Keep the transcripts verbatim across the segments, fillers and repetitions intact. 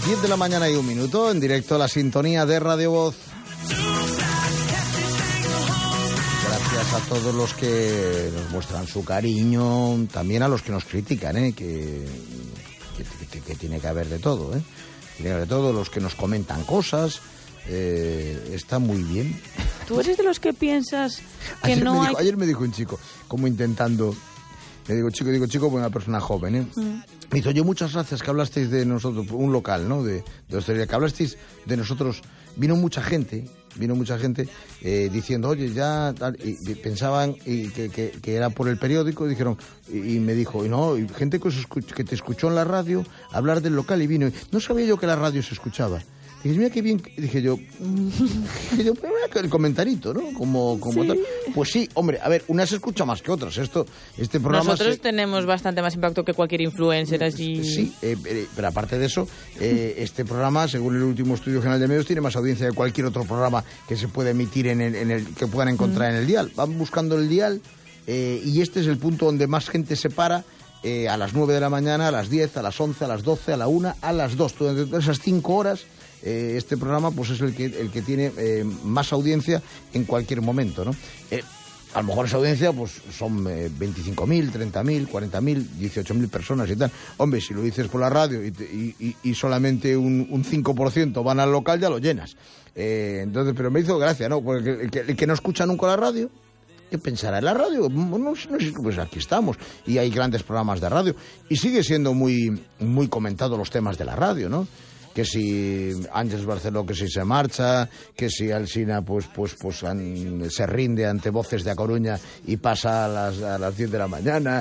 diez de la mañana y un minuto, en directo a la sintonía de Radio Voz. Gracias a todos los que nos muestran su cariño, también a los que nos critican, ¿eh? que, que, que, que tiene que haber de todo, ¿eh? Tiene que haber de todo, los que nos comentan cosas, eh, está muy bien. ¿Tú eres de los que piensas que ayer no me hay...? Dijo, ayer me dijo un chico, como intentando... Le digo, chico, digo, chico, pues una persona joven, ¿eh? Mm. Me dijo, oye, muchas gracias que hablasteis de nosotros, un local, ¿no? De, de hostelería, que hablasteis de nosotros. Vino mucha gente, vino mucha gente eh, diciendo, oye, ya... Tal, y, y pensaban y que, que, que era por el periódico, y dijeron, y, y me dijo, y no, y gente que, os escuch, que te escuchó en la radio hablar del local y vino. Y no sabía yo que la radio se escuchaba. Dije, mira qué bien, dije yo, dije yo, el comentarito, ¿no? Como, como sí. tal. Pues sí, hombre, a ver, unas se escucha más que otras. Esto, este programa Nosotros se... tenemos bastante más impacto que cualquier influencer así. Sí, eh, eh, pero aparte de eso, eh, este programa, según el último Estudio General de Medios, tiene más audiencia que cualquier otro programa que se pueda emitir en el, en el que puedan encontrar mm. en el dial. Van buscando el dial eh, y este es el punto donde más gente se para. Eh, a las nueve de la mañana, a las diez, a las once, a las doce, a la una, a las dos. Durante esas cinco horas, eh, este programa pues es el que, el que tiene eh, más audiencia en cualquier momento, ¿no? Eh, a lo mejor esa audiencia pues son eh, veinticinco mil, treinta mil, cuarenta mil, dieciocho mil personas y tal. Hombre, si lo dices por la radio y, te, y, y, y solamente un, un cinco por ciento van al local, ya lo llenas. Eh, entonces, pero me hizo gracia, ¿no? Porque el que, el que no escucha nunca la radio, ¿qué pensará en la radio? No, no sé, pues aquí estamos. Y hay grandes programas de radio. Y sigue siendo muy, muy comentado los temas de la radio, ¿no? Que si Ángeles Barceló, que si se marcha, que si Alsina pues pues pues an, se rinde ante Voces de A Coruña y pasa a las, a las diez de la mañana.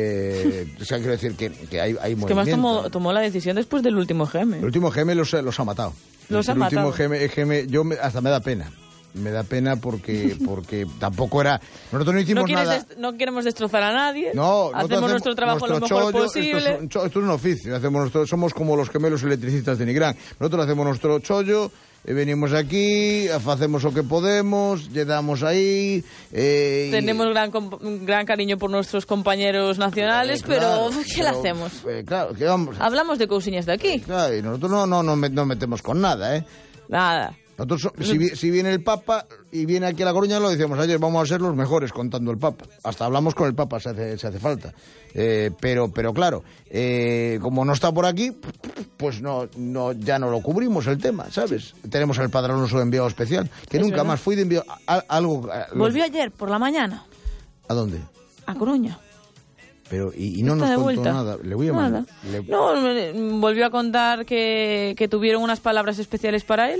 Eh, o sea, quiero decir que, que hay, hay es movimiento. que más tomó, tomó la decisión después del último G M. El último G M los, los ha matado. Los el ha matado. El último G M, G M yo me, hasta me da pena. Me da pena porque porque tampoco era... Nosotros no hicimos no nada... Dest- no queremos destrozar a nadie. No, hacemos, hacemos nuestro trabajo nuestro lo mejor chollo, posible. Esto es, un, esto es un oficio. Hacemos nuestro, somos como los gemelos electricistas de Nigrán. Nosotros hacemos nuestro chollo, eh, venimos aquí, hacemos lo que podemos, llegamos ahí... Eh, Tenemos y... gran, gran cariño por nuestros compañeros nacionales, eh, claro, pero ¿qué pero, le hacemos? Eh, claro, que vamos... Hablamos de cousiñas de aquí. Eh, claro, y nosotros no, no, no, no metemos con nada, ¿eh? Nada. Nosotros, si, si viene el Papa y viene aquí a La Coruña, lo decíamos ayer, vamos a ser los mejores contando el Papa. Hasta hablamos con el Papa, se hace, se hace falta. Eh, pero, pero claro, eh, como no está por aquí, pues no, no, ya no lo cubrimos el tema, ¿sabes? Sí. Tenemos al Padre Alonso de enviado especial, que es nunca verdad. más fui de enviado... A, algo, a, Volvió ayer, por la mañana. ¿A dónde? A Coruña. Pero, y, y no nos contó vuelta. nada. Le voy a nada. Le... No, volvió a contar que, que tuvieron unas palabras especiales para él.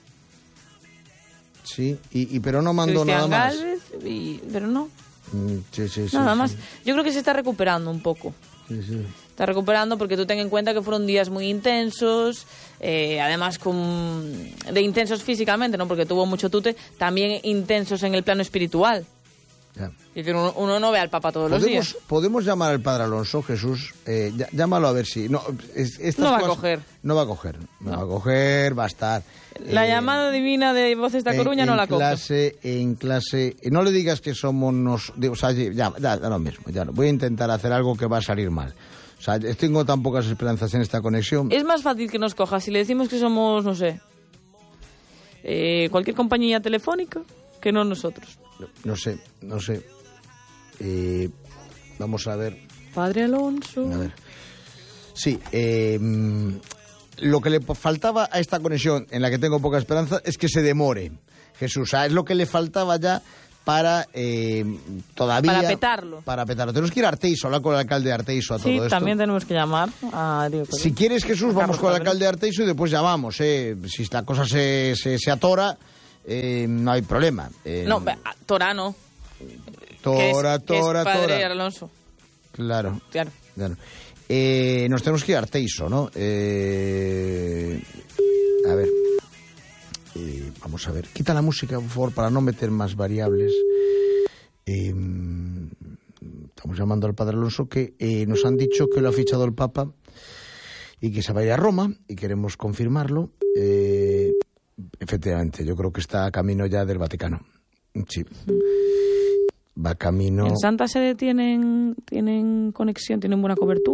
Sí, y, y pero no mandó Cristian nada más. Gálvez, y, pero no. Mm, sí, sí, sí. Nada sí. más. Yo creo que se está recuperando un poco. Sí, sí. Está recuperando porque tú ten en cuenta que fueron días muy intensos, eh, además con, de intensos físicamente, ¿no? Porque tuvo mucho tute, también intensos en el plano espiritual. Ya. Y que uno, uno no ve al Papa todos ¿Podemos, los días. Podemos llamar al Padre Alonso, Jesús, eh, llámalo a ver si... No, es, estas no va cosas, a coger. No va a coger, no, no va a coger, va a estar... La eh, llamada divina de Voces de A Coruña en, no la en coge. clase, en clase... No le digas que somos... Nos, o sea, ya, ya, ya lo mismo, ya, voy a intentar hacer algo que va a salir mal. O sea, tengo tan pocas esperanzas en esta conexión. Es más fácil que nos coja si le decimos que somos, no sé, eh, cualquier compañía telefónica, que no nosotros. No, no sé, no sé. Eh, vamos a ver. Padre Alonso. A ver. Sí, eh, lo que le faltaba a esta conexión, en la que tengo poca esperanza, es que se demore. Jesús, es lo que le faltaba ya para eh, todavía... Para petarlo. Para petarlo. Tenemos que ir a Arteiso, hablar con el alcalde de Arteiso a todo sí, esto. Sí, también tenemos que llamar a... Digo, si quieres, Jesús, vamos con el alcalde de Arteiso y después llamamos. Eh. Si la cosa se, se, se atora, eh, no hay problema. Eh, no, Tora no. Tora, que es, Tora, que es padre Tora. Alonso. Claro. Claro. claro. Eh, nos tenemos que ir a Arteiso, ¿no? Eh, a ver. Eh, vamos a ver. Quita la música, por favor, para no meter más variables. Eh, estamos llamando al Padre Alonso, que eh, nos han dicho que lo ha fichado el Papa y que se va a ir a Roma, y queremos confirmarlo. Eh, efectivamente, yo creo que está a camino ya del Vaticano. Sí. Va camino... ¿En Santa Sede tienen, tienen conexión, tienen buena cobertura?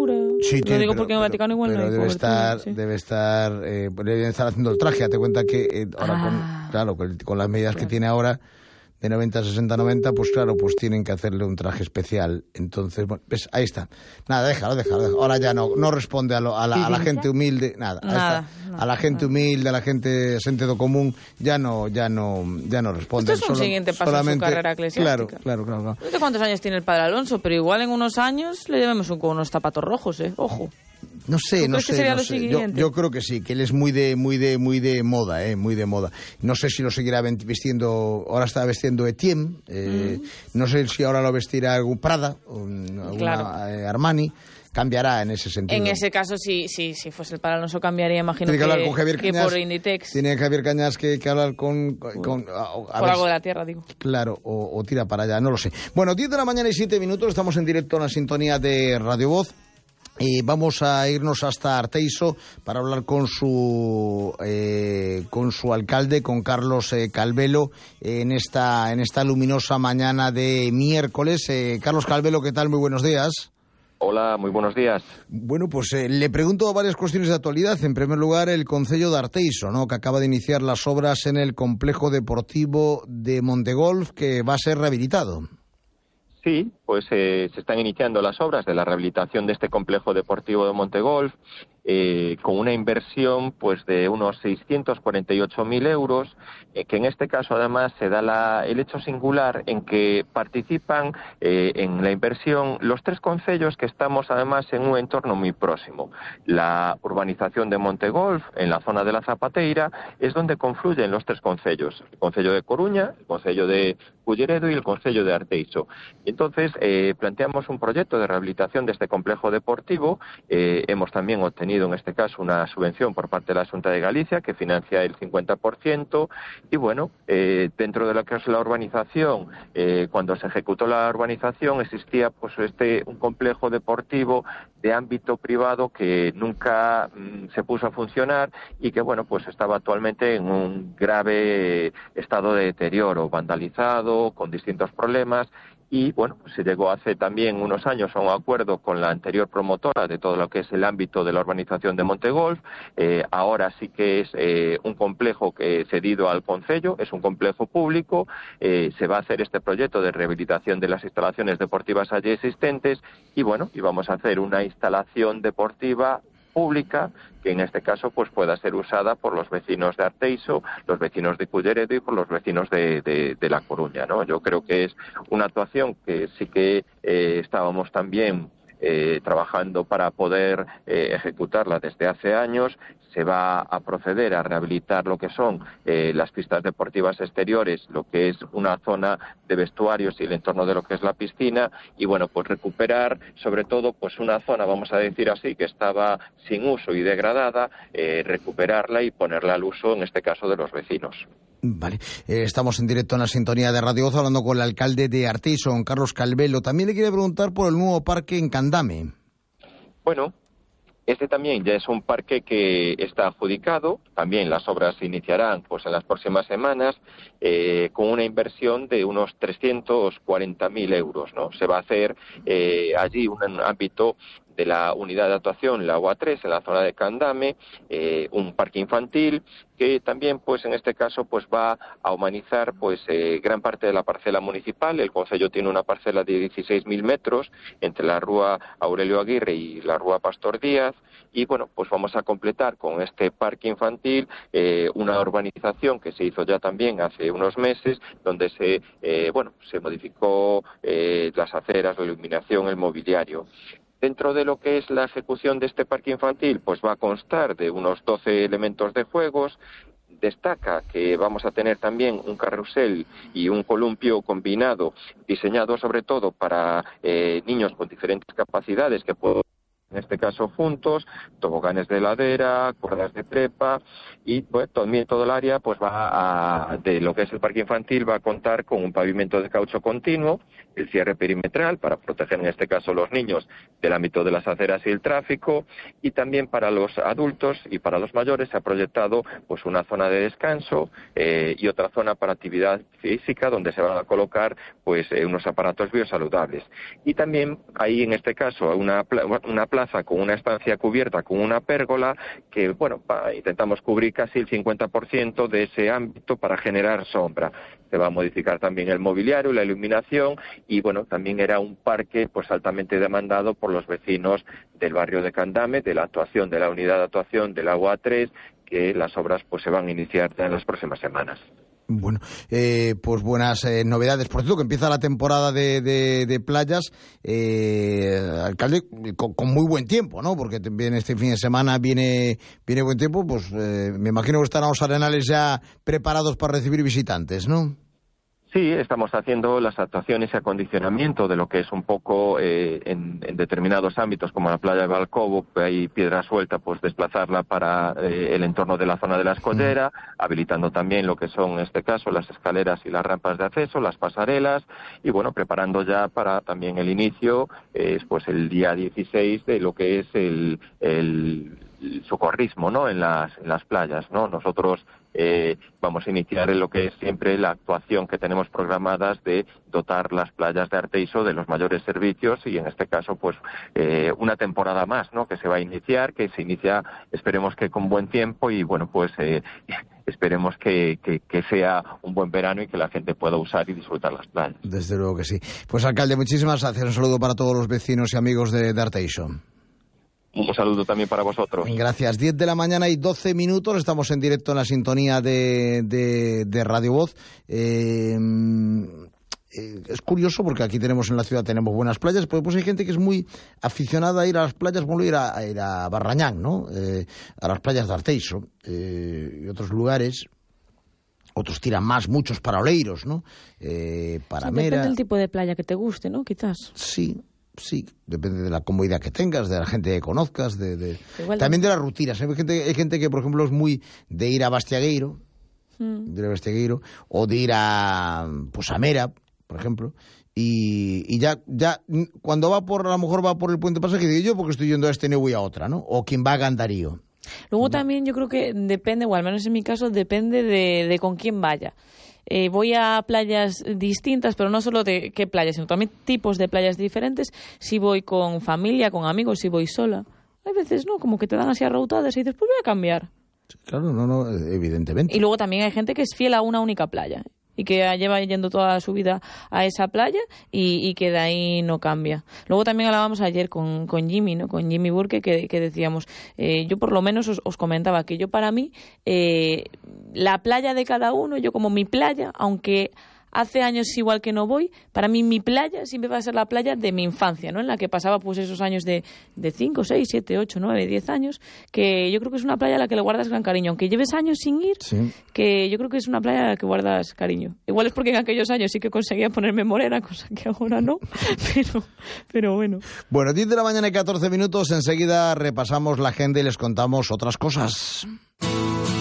Sí, Lo tiene, digo pero, porque en el Vaticano igual pero no hay debe cobertura, estar, sí. debe estar, eh, deben estar haciendo el traje. Date cuenta que eh, ahora Ah. con, claro, con, con las medidas Claro. que tiene ahora de noventa, sesenta, noventa, pues claro, pues tienen que hacerle un traje especial. Entonces, bueno, pues ahí está. Nada, déjalo, déjalo. déjalo. Ahora ya no, no responde a, lo, a, la, a la gente humilde, nada, ahí Nada, está. no, A la gente no. humilde, a la gente sentido común, ya no, ya no, ya no responde. Esto es un siguiente paso en su carrera eclesiástica. Claro, claro, claro, claro. No sé cuántos años tiene el padre Alonso, pero igual en unos años le llevemos un, con unos zapatos rojos, ¿eh? Ojo. No sé, ¿Tú no crees que sé, sería no lo sé. Yo, siguiente? yo creo que sí, que él es muy de, muy de, muy de moda, eh, muy de moda. No sé si lo seguirá vistiendo, ahora está vestiendo Etienne, eh, mm. no sé si ahora lo vestirá algún Prada, o alguna Claro. eh, Armani. Cambiará en ese sentido. En ese caso, sí, sí, si fuese el padre Alonso cambiaría, imagino Tiene que, que, hablar con Javier que Cañas, por Inditex. Tiene Javier Cañas que, que hablar con... con a, a por ver, algo de la tierra, digo. Claro, o, o tira para allá, no lo sé. Bueno, diez de la mañana y siete minutos, estamos en directo en la sintonía de Radio Voz. Y vamos a irnos hasta Arteiso para hablar con su eh, con su alcalde, con Carlos eh, Calvelo, eh, en esta en esta luminosa mañana de miércoles. Eh, Carlos Calvelo, ¿qué tal? Muy buenos días. Hola, muy buenos días. Bueno, pues eh, le pregunto varias cuestiones de actualidad. En primer lugar, el Concello de Arteiso, ¿no?, que acaba de iniciar las obras en el complejo deportivo de Montegolf, que va a ser rehabilitado. Sí, pues eh, se están iniciando las obras de la rehabilitación de este complejo deportivo de Montegolf, eh, con una inversión pues de unos seiscientos cuarenta y ocho mil euros, eh, que en este caso además se da la, el hecho singular en que participan eh, en la inversión los tres concellos que estamos además en un entorno muy próximo. La urbanización de Montegolf, en la zona de la Zapateira, es donde confluyen los tres concellos, el concello de Coruña, el concello de Culleredo y el concello de Arteiso. Entonces, eh, planteamos un proyecto de rehabilitación de este complejo deportivo. Eh, hemos también obtenido, en este caso, una subvención por parte de la Xunta de Galicia, que financia el cincuenta por ciento. Y bueno, eh, dentro de lo que es la urbanización, eh, cuando se ejecutó la urbanización, existía pues este un complejo deportivo de ámbito privado que nunca mm, se puso a funcionar y que, bueno, pues estaba actualmente en un grave estado de deterioro, vandalizado, con distintos problemas. Y, bueno, pues se llegó hace también unos años a un acuerdo con la anterior promotora de todo lo que es el ámbito de la urbanización de Montegolf. Eh, ahora sí que es eh, un complejo que cedido al concello, es un complejo público. Eh, se va a hacer este proyecto de rehabilitación de las instalaciones deportivas allí existentes y, bueno, y vamos a hacer una instalación deportiva pública que en este caso pues pueda ser usada por los vecinos de Arteiso, los vecinos de Culleredo y por los vecinos de, de, de La Coruña, ¿no? Yo creo que es una actuación que sí que eh, estábamos también eh, trabajando para poder eh, ejecutarla desde hace años. Se va a proceder a rehabilitar lo que son eh, las pistas deportivas exteriores, lo que es una zona de vestuarios y el entorno de lo que es la piscina, y bueno, pues recuperar sobre todo pues una zona, vamos a decir así, que estaba sin uso y degradada, eh, recuperarla y ponerla al uso, en este caso, de los vecinos. Vale, eh, estamos en directo en la sintonía de Radio Voz hablando con el alcalde de Arteiso, don Carlos Calvelo. También le quería preguntar por el nuevo parque en Candame. Bueno, este también ya es un parque que está adjudicado, también las obras se iniciarán pues en las próximas semanas, eh, con una inversión de unos trescientos cuarenta mil euros, ¿no? Se va a hacer eh, allí un ámbito de la unidad de actuación, la U A tres, en la zona de Candame, eh, un parque infantil que también, pues en este caso, pues va a humanizar pues eh, gran parte de la parcela municipal. El concello tiene una parcela de dieciséis mil metros entre la Rúa Aurelio Aguirre y la Rúa Pastor Díaz, y bueno, pues vamos a completar con este parque infantil eh, una urbanización que se hizo ya también hace unos meses, donde se eh, bueno se modificó eh, las aceras, la iluminación, el mobiliario. Dentro de lo que es la ejecución de este parque infantil, pues va a constar de unos doce elementos de juegos. Destaca que vamos a tener también un carrusel y un columpio combinado, diseñado sobre todo para eh, niños con diferentes capacidades que pueden, en este caso juntos, toboganes de ladera, cuerdas de trepa, y pues también todo el área pues va a, de lo que es el parque infantil, va a contar con un pavimento de caucho continuo, el cierre perimetral para proteger en este caso los niños del ámbito de las aceras y el tráfico, y también para los adultos y para los mayores se ha proyectado pues una zona de descanso eh, y otra zona para actividad física donde se van a colocar pues eh, unos aparatos biosaludables. Y también hay en este caso una, una plaza plaza con una estancia cubierta con una pérgola que, bueno, pa, intentamos cubrir casi el cincuenta por ciento de ese ámbito para generar sombra. Se va a modificar también el mobiliario, la iluminación y, bueno, también era un parque pues altamente demandado por los vecinos del barrio de Candame, de la actuación de la unidad de actuación del Agua tres, que las obras pues se van a iniciar ya en las próximas semanas. Bueno, eh, pues buenas eh, novedades. Por cierto, que empieza la temporada de, de, de playas, eh, alcalde, con, con muy buen tiempo, ¿no? Porque también este fin de semana viene viene buen tiempo, pues eh, me imagino que estarán los arenales ya preparados para recibir visitantes, ¿no? Sí, estamos haciendo las actuaciones y acondicionamiento de lo que es un poco eh, en, en determinados ámbitos, como la playa de Balcobo, hay piedra suelta, pues desplazarla para eh, el entorno de la zona de la escollera, sí. Habilitando también lo que son, en este caso, las escaleras y las rampas de acceso, las pasarelas, y bueno, preparando ya para también el inicio, eh, pues el día dieciséis de lo que es el, el, el socorrismo, ¿no?, en las, en las playas, ¿no? Nosotros Eh, vamos a iniciar en lo que es siempre la actuación que tenemos programadas de dotar las playas de Arteixo de los mayores servicios y en este caso pues eh, una temporada más, ¿no?, que se va a iniciar, que se inicia esperemos que con buen tiempo y bueno pues eh, esperemos que, que, que sea un buen verano y que la gente pueda usar y disfrutar las playas. Desde luego que sí. Pues alcalde, muchísimas gracias, un saludo para todos los vecinos y amigos de, de Arteixo. Un saludo también para vosotros. Gracias. diez de la mañana y doce minutos. Estamos en directo en la sintonía de, de, de Radio Voz. Eh, eh, es curioso porque aquí tenemos en la ciudad tenemos buenas playas, pero pues hay gente que es muy aficionada a ir a las playas, bueno, ir a, a ir a Barrañán, ¿no? Eh, a las playas de Arteixo eh, y otros lugares. Otros tiran más, muchos para Oleiros, ¿no? Eh, para sí, Mera. Depende del tipo de playa que te guste, ¿no? Quizás. Sí. Sí, depende de la comodidad que tengas, de la gente que conozcas, de, de... también de las rutinas. Hay gente, hay gente que, por ejemplo, es muy de ir a Bastiagueiro, mm. de ir a Bastiagueiro, o de ir a, pues, a Mera, por ejemplo, y, y ya, ya, cuando va por, a lo mejor va por el puente pasaje, digo yo, porque estoy yendo a este no voy a otra, ¿no? O quien va a Gandarío. Luego también yo creo que depende, o al menos en mi caso, depende de, de con quién vaya. Eh, voy a playas distintas, pero no solo de qué playas, sino también tipos de playas diferentes. Si voy con familia, con amigos, si voy sola. Hay veces, ¿no? Como que te dan así arrautadas y dices, pues voy a cambiar. Sí, claro, no, no, evidentemente. Y luego también hay gente que es fiel a una única playa y que lleva yendo toda su vida a esa playa y, y que de ahí no cambia. Luego también hablábamos ayer con, con Jimmy, ¿no? Con Jimmy Burke, que, que decíamos, eh, yo por lo menos os, os comentaba que yo para mí, eh, la playa de cada uno, yo como mi playa, aunque hace años igual que no voy, para mí mi playa siempre va a ser la playa de mi infancia, ¿no? En la que pasaba pues esos años de cinco, seis, siete, ocho, nueve, diez años, que yo creo que es una playa a la que le guardas gran cariño. Aunque lleves años sin ir, sí. Que yo creo que es una playa a la que guardas cariño. Igual es porque en aquellos años sí que conseguía ponerme morena, cosa que ahora no, pero, pero bueno. Bueno, diez de la mañana y catorce minutos, enseguida repasamos la agenda y les contamos otras cosas.